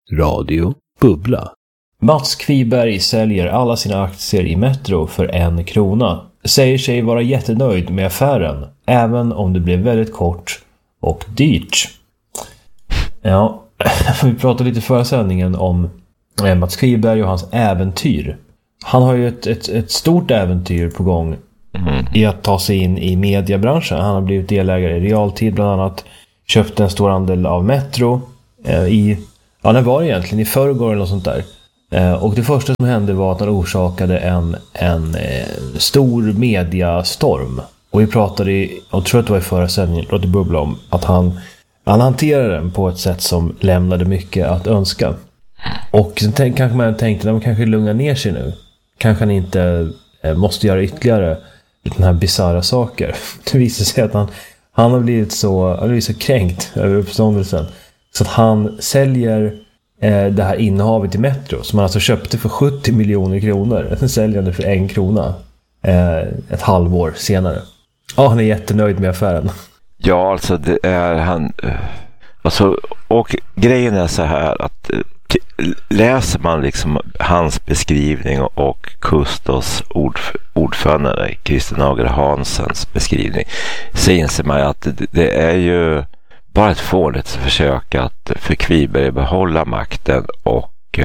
Radio Bubbla. Mats Kviberg säljer alla sina aktier i Metro för 1 krona. Säger sig vara jättenöjd med affären, även om det blev väldigt kort och dyrt. Ja, vi pratade lite förra sändningen om Mats Kviberg och hans äventyr. Han har ju ett stort äventyr på gång i att ta sig in i mediebranschen. Han har blivit delägare i realtid bland annat. Köpte en stor andel av Metro när var det egentligen? I förrgår eller något sånt där. Och det första som hände var att han orsakade en stor mediastorm. Och vi pratade, jag tror att det var i förra sändningen, Radio Bubbla, om att han hanterade den på ett sätt som lämnade mycket att önska. Och sen kanske man tänkte att man kanske lugnar ner sig nu. Kanske han inte måste göra ytterligare den här bizarra saker. Det visar sig att han har blivit så kränkt över uppståndelsen. Så att han säljer det här innehavet i Metro, som han alltså köpte för 70 miljoner kronor. Sen säljer han det för 1 krona ett halvår senare. Ja, han är jättenöjd med affären. Ja, alltså det är han. Alltså, och grejen är så här att läser man liksom hans beskrivning och Kustos ordförande Christian Ager Hansens beskrivning, så inser man att det är ju bara ett fåligt försök att för Kviberg behålla makten och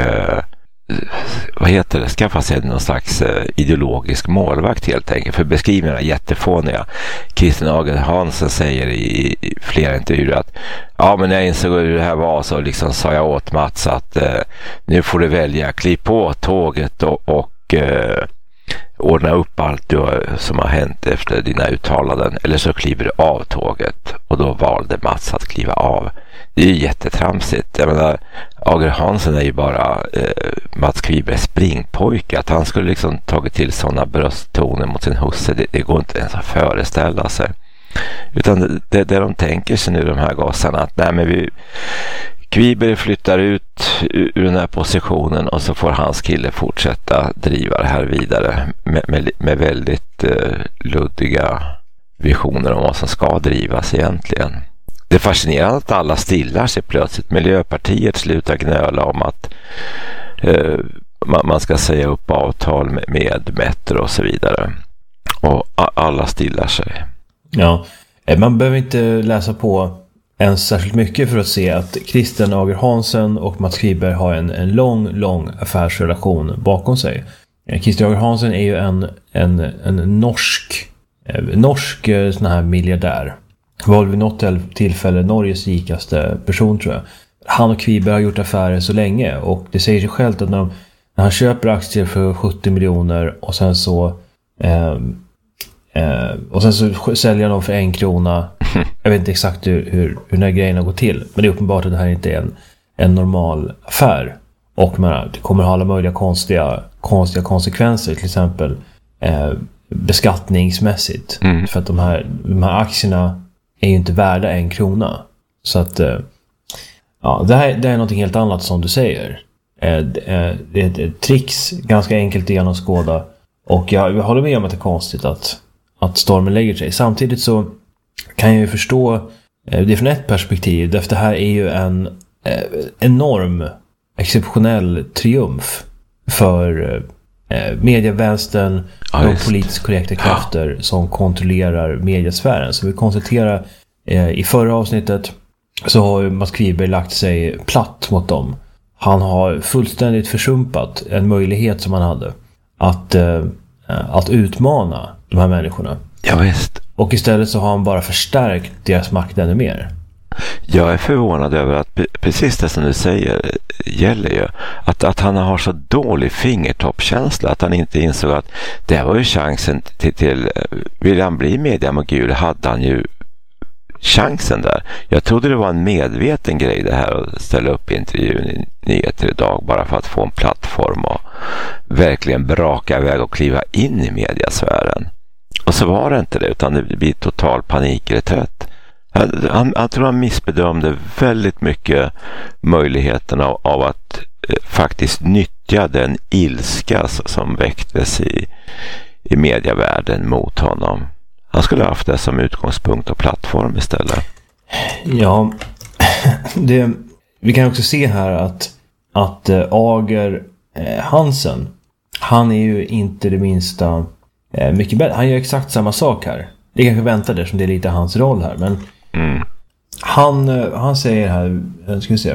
skaffa sig någon slags ideologisk målvakt helt enkelt. För beskrivningarna är jättefåniga. Christian Ager Hansen säger i flera intervjuer att ja, men jag insåg hur det här var, så liksom sa jag åt Mats att nu får du välja, kliv på tåget och ordna upp allt som har hänt efter dina uttalanden, eller så kliver du av tåget. Och då valde Mats att kliva av. Det är ju jättetramsigt. Jag menar, Ager Hansen är ju bara Mats Kvibergs springpojke. Att han skulle liksom tagit till sådana brösttoner mot sin husse, det går inte ens att föreställa sig. Utan det de tänker sig nu, de här gassarna, att nej, men Kviberg flyttar ut ur den här positionen och så får hans kille fortsätta driva det här vidare med väldigt luddiga visioner om vad som ska drivas egentligen. Det är fascinerande att alla stillar sig plötsligt. Miljöpartiet slutar gnöla om att man ska säga upp avtal med Metro och så vidare. Och alla stillar sig. Ja, man behöver inte läsa på ens särskilt mycket för att se att Christian Ager Hansen och Mats Kviberg har en lång affärsrelation bakom sig. Christian Ager Hansen är ju en norsk sån här miljardär. Var vid något tillfälle Norges rikaste person, tror jag. Han och Kviberg har gjort affärer så länge, och det säger sig självt att när han köper aktier för 70 miljoner och sen så säljer de för 1 krona. Jag vet inte exakt hur den här grejen har gått till, men det är uppenbart att det här inte är en normal affär. Och det kommer ha alla möjliga konstiga konsekvenser, till exempel beskattningsmässigt. För att de här aktierna är ju inte värda 1 krona. Så att det är något helt annat, som du säger. Det är ett tricks, ganska enkelt att genomskåda. Och jag håller med om att det är konstigt att stormen lägger sig. Samtidigt så kan jag ju förstå det från ett perspektiv. Därför det här är ju en enorm, exceptionell triumf för medievänstern och de politiskt korrekta krafter som kontrollerar mediesfären. Så vi konstaterar i förra avsnittet så har Mats Kviberg lagt sig platt mot dem. Han har fullständigt försumpat en möjlighet som han hade att utmana de här människorna. Ja, visst. Och istället så har han bara förstärkt deras makt ännu mer. Jag är förvånad över att precis det som du säger gäller ju. Att han har så dålig fingertoppkänsla att han inte insåg att det var ju chansen till vill han bli mediamogul, hade han ju chansen där. Jag trodde det var en medveten grej det här att ställa upp intervjun i Nyheter idag bara för att få en plattform och verkligen braka iväg och kliva in i mediasfären. Och så var det inte det, utan det blir total panikreträtt. Han tror han missbedömde väldigt mycket möjligheterna av att faktiskt nyttja den ilska som väcktes i medievärlden mot honom. Han skulle ha haft det som utgångspunkt och plattform istället. Ja, vi kan också se här att att Ager Hansen, han är ju inte det minsta mycket bättre. Han gör exakt samma sak här. Det kanske väntar där som det är lite hans roll här. Men han säger här, ska vi se.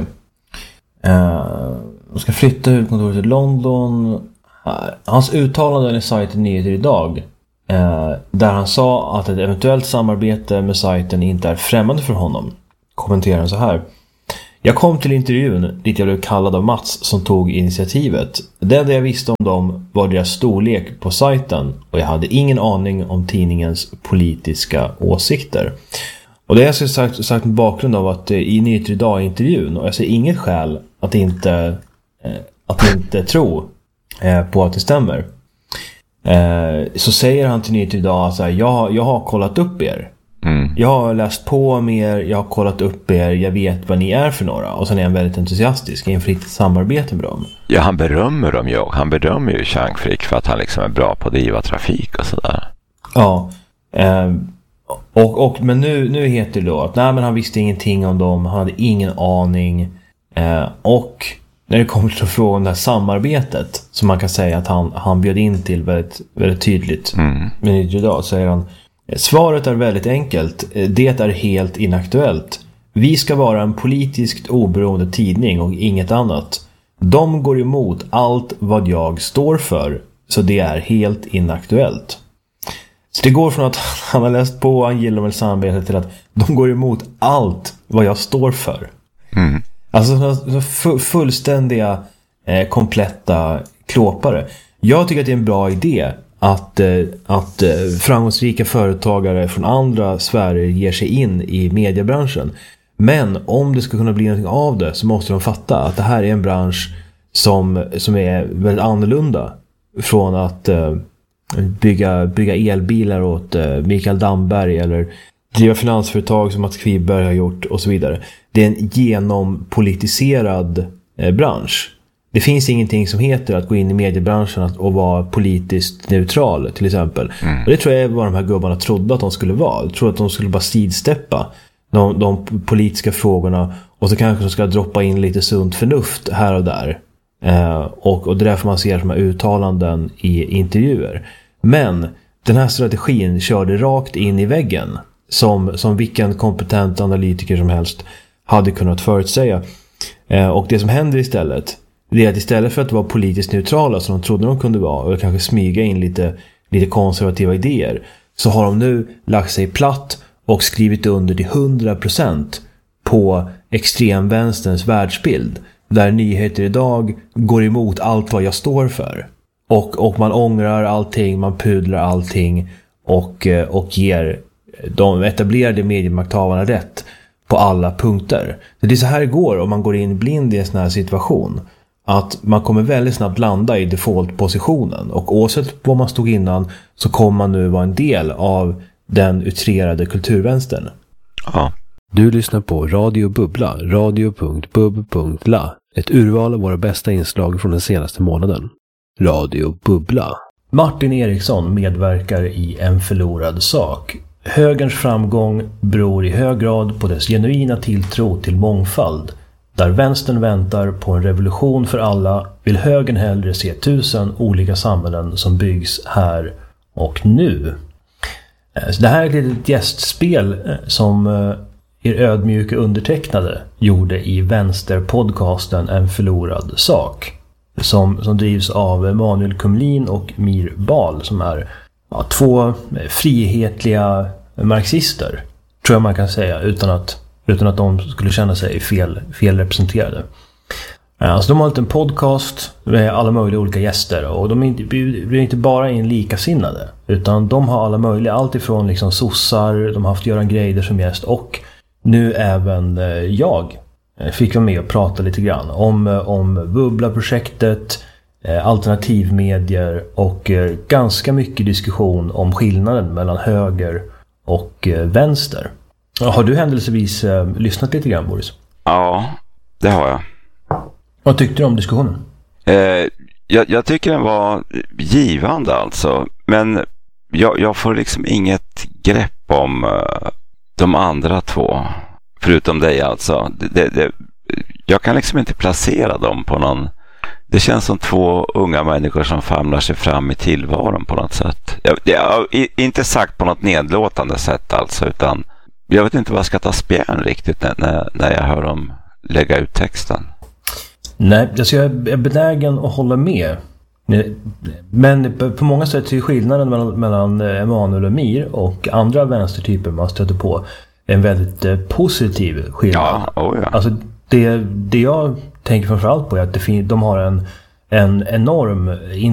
De ska flytta huvudkontoret till London. Hans uttalanden i sajten Nyheter idag, där han sa att ett eventuellt samarbete med sajten inte är främmande för honom, kommenterar han så här: jag kom till intervjun dit jag blev kallad av Mats som tog initiativet. Det enda jag visste om dem var deras storlek på sajten och jag hade ingen aning om tidningens politiska åsikter. Och det är sagt mot bakgrund av att i Nyheter idag intervjun, och jag ser inget skäl att inte tro på att det stämmer, så säger han till Nyheter idag så här: jag har kollat upp er. Jag har läst på mer, jag har kollat upp er, jag vet vad ni är för några. Och sen är han väldigt entusiastisk inför ett samarbete med dem. Ja, han berömmer dem ju. Han berömmer ju Chang Frick för att han liksom är bra på att driva trafik och sådär. Ja, men nu heter det då att nej, men han visste ingenting om dem, han hade ingen aning. Och när det kommer till frågan om det här samarbetet, som man kan säga att han bjöd in till väldigt, väldigt tydligt. Men idag säger han: svaret är väldigt enkelt. Det är helt inaktuellt. Vi ska vara en politiskt oberoende tidning och inget annat. De går emot allt vad jag står för, så det är helt inaktuellt. Så det går från att han har läst på och han gillar med samarbetet till att de går emot allt vad jag står för. Alltså fullständiga kompletta klåpare. Jag tycker att det är en bra idé att framgångsrika företagare från andra sfärer ger sig in i mediebranschen. Men om det ska kunna bli något av det, så måste de fatta att det här är en bransch som är väldigt annorlunda från att bygga elbilar åt Mikael Damberg eller driva finansföretag som Mats Kviberg har gjort och så vidare. Det är en genompolitiserad bransch. Det finns ingenting som heter att gå in i mediebranschen och vara politiskt neutral, till exempel. Och det tror jag är vad de här gubbarna trodde att de skulle vara. Jag tror att de skulle bara sidsteppa de politiska frågorna, och så kanske de ska droppa in lite sunt förnuft här och där. Och det är därför man ser de här uttalanden i intervjuer. Men den här strategin körde rakt in i väggen, som vilken kompetent analytiker som helst hade kunnat förutsäga. Och det som händer istället, det är att istället för att vara politiskt neutrala som de trodde de kunde vara, och kanske smyga in lite konservativa idéer, så har de nu lagt sig platt och skrivit under till 100% på extremvänsterns världsbild, där Nyheter idag går emot allt vad jag står för. Och man ångrar allting, man pudlar allting och ger de etablerade mediemakthavarna rätt på alla punkter. Det är så här det går om man går in blind i en sån här situation. Att man kommer väldigt snabbt landa i default-positionen. Och oavsett vad man stod innan, så kommer man nu vara en del av den utrerade kulturvänstern. Ja. Du lyssnar på Radio Bubbla, radio.bub.la. Ett urval av våra bästa inslag från den senaste månaden. Radio Bubbla. Martin Eriksson medverkar i En förlorad sak. Högerns framgång beror i hög grad på dess genuina tilltro till mångfald. Där vänstern väntar på en revolution för alla, vill högern hellre se 1000 olika samhällen som byggs här och nu. Så det här är ett litet gästspel som er ödmjuka undertecknade gjorde i vänsterpodcasten En förlorad sak. Som drivs av Manuel Kumlin och Mir Bal, som är två frihetliga marxister, tror jag man kan säga, utan att de skulle känna sig fel representerade. Så de har en podcast med alla möjliga olika gäster, och de blir inte bara in likasinnade, utan de har alla möjliga, allt ifrån liksom sossar, de har haft Göran Greider som gäst, och nu även jag fick vara med och prata lite grann om Bubbla-projektet, alternativmedier och ganska mycket diskussion om skillnaden mellan höger och vänster. Har du händelsevis lyssnat lite grann, Boris? Ja, det har jag. Vad tyckte du om diskussionen? Jag tycker den var givande alltså. Men jag får liksom inget grepp om de andra två. Förutom dig alltså. jag kan liksom inte placera dem på någon. Det känns som två unga människor som famlar sig fram i tillvaron på något sätt. Jag har inte sagt på något nedlåtande sätt alltså, utan jag vet inte vad jag ska ta spjärn riktigt när jag hör dem lägga ut texten. Nej, alltså jag är benägen att hålla med. Men på många sätt är skillnaden mellan Emanuel och Mir och andra vänstertyper man stöter på en väldigt positiv skillnad. Ja. Alltså det jag tänker framförallt på är att de har en enorm